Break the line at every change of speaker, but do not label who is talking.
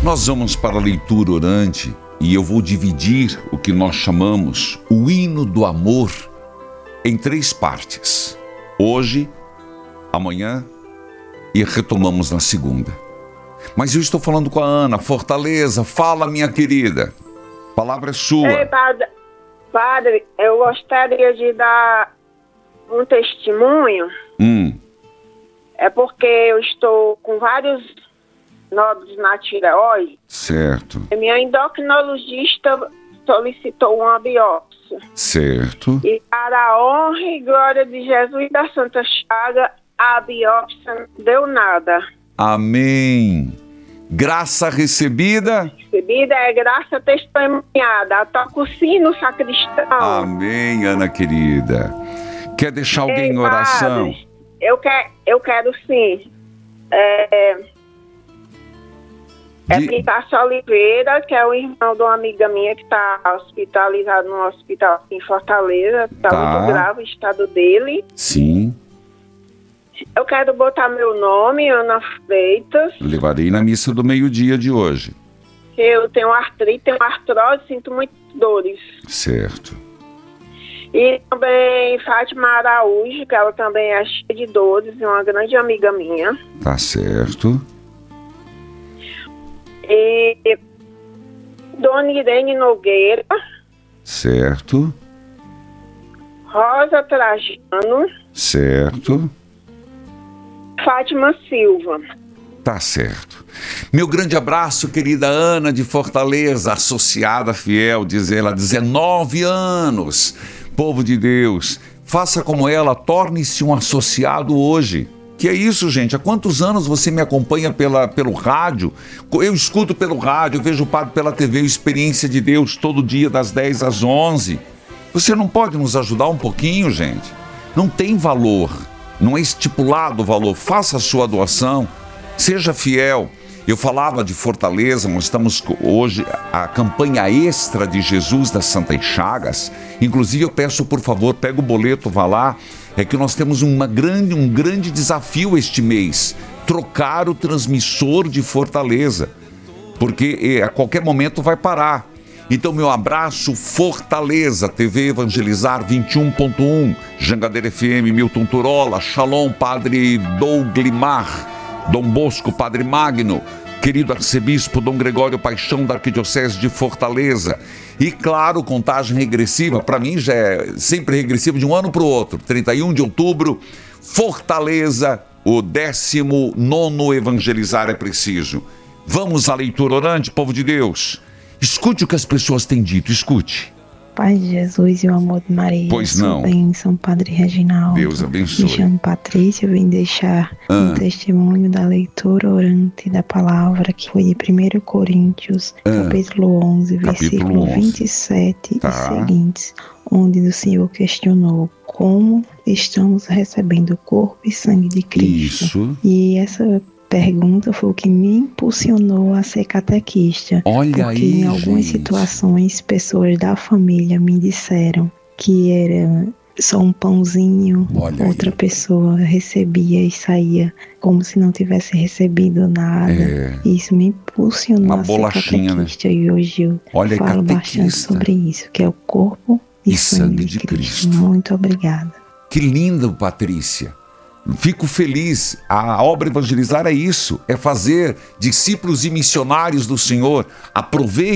Nós vamos para a leitura orante e eu vou dividir o que nós chamamos o hino do amor em 3 partes. Hoje, amanhã e retomamos na segunda. Mas eu estou falando com a Ana. Fortaleza, fala, minha querida. A palavra é sua.
Ei, padre, eu gostaria de dar um testemunho. É porque eu estou com vários nódulos na tireoide.
Certo.
E minha endocrinologista solicitou uma biópsia.
Certo.
E para a honra e glória de Jesus da Santa Chaga, a biópsia não deu nada.
Amém. Graça recebida.
Recebida é graça testemunhada. Toca o sino, sacristão.
Amém, Ana querida. Quer deixar alguém em oração?
Padre, eu quero sim. Pitácio Oliveira, que é o irmão de uma amiga minha que está hospitalizado no hospital em Fortaleza. Está muito grave o estado dele.
Sim.
Eu quero botar meu nome, Ana Freitas.
Levarei na missa do meio-dia de hoje.
Eu tenho artrite, tenho artrose, sinto muitas dores.
Certo.
E também Fátima Araújo, que ela também é cheia de dores, uma grande amiga minha.
Tá certo.
E Dona Irene Nogueira.
Certo.
Rosa Trajano.
Certo.
Fátima Silva.
Tá certo. Meu grande abraço, querida Ana de Fortaleza, associada fiel, diz ela, 19 anos. Povo de Deus, faça como ela, torne-se um associado hoje. Que é isso, gente? Há quantos anos você me acompanha pelo rádio? Eu escuto pelo rádio, eu vejo o padre pela TV, Experiência de Deus, todo dia das 10 às 11. Você não pode nos ajudar um pouquinho, gente? Não tem valor, não é estipulado o valor. Faça a sua doação, seja fiel. Eu falava de Fortaleza, nós estamos hoje a campanha extra de Jesus das Santas Chagas. Inclusive eu peço, por favor, pega o boleto, vá lá. É que nós temos um grande desafio este mês, trocar o transmissor de Fortaleza, porque a qualquer momento vai parar. Então meu abraço, Fortaleza, TV Evangelizar 21.1, Jangadeira FM, Milton Turola, Shalom, Padre Douglimar, Dom Bosco, Padre Magno, querido arcebispo Dom Gregório Paixão da Arquidiocese de Fortaleza. E claro, contagem regressiva, para mim já é sempre regressiva de um ano para o outro. 31 de outubro, Fortaleza, o 19º Evangelizar é Preciso. Vamos à leitura orante, povo de Deus. Escute o que as pessoas têm dito, escute.
Pai de Jesus e o amor de Maria.
Pois não.
Bênção, Padre Reginaldo.
Deus abençoe.
Me chamo Patrícia, eu vim deixar um testemunho da leitura orante da palavra, que foi de 1 Coríntios, capítulo 11, versículo 27 e seguintes, onde o Senhor questionou como estamos recebendo o corpo e sangue de Cristo.
Isso.
E essa pergunta foi o que me impulsionou a ser catequista.
Olha
porque
aí,
em algumas situações, pessoas da família me disseram que era só um pãozinho.
Olha
outra
aí.
pessoa recebia e saía como se não tivesse recebido nada. Isso me impulsionou a ser catequista, né? E hoje eu falo bastante sobre isso, que é o corpo e sangue de Cristo. Muito obrigada.
Que lindo, Patrícia. Fico feliz. A obra Evangelizar é isso, é fazer discípulos e missionários do Senhor. Aproveite